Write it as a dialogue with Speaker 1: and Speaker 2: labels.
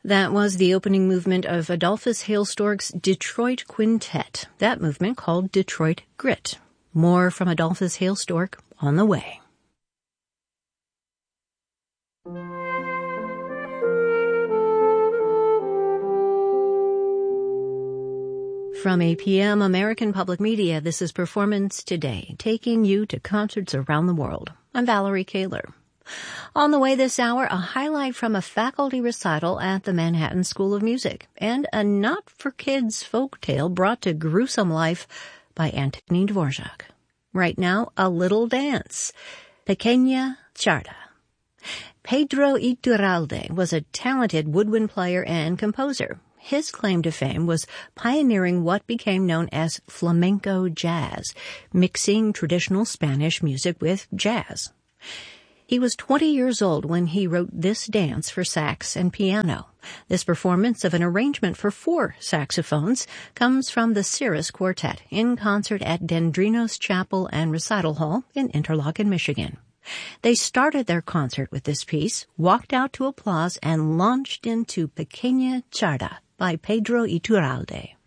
Speaker 1: That was the opening movement of Adolphus Hailstork's Detroit Quintet, that movement called Detroit Grit. More from Adolphus Hailstork on the way. From APM American Public Media, this is Performance Today, taking you to concerts around the world. I'm Valerie Kaler. On the way this hour, a highlight from a faculty recital at the Manhattan School of Music, and a not-for-kids folktale brought to gruesome life by Anthony Dvorak. Right now, a little dance, Pequeña Charda. Pedro Iturralde was a talented woodwind player and composer. His claim to fame was pioneering what became known as flamenco jazz, mixing traditional Spanish music with jazz. He was 20 years old when he wrote this dance for sax and piano. This performance of an arrangement for 4 saxophones comes from the Cirrus Quartet in concert at Dendrinos Chapel and Recital Hall in Interlochen, Michigan. They started their concert with this piece, walked out to applause, and launched into Pequeña Charda by Pedro Iturralde.